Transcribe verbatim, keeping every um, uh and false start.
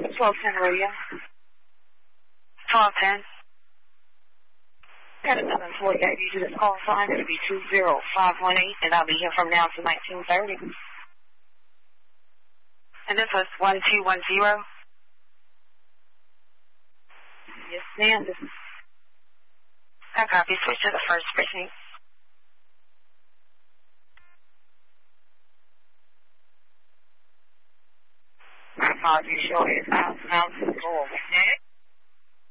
twelve ten radio. twelve ten. Got another employee that you this call sign. It'll be two zero five one eight, and I'll be here from now to nineteen thirty. And this was one two one zero? Yes, ma'am. This is... I copy. Switch to the first precinct. My apologies, sure is out now to go over.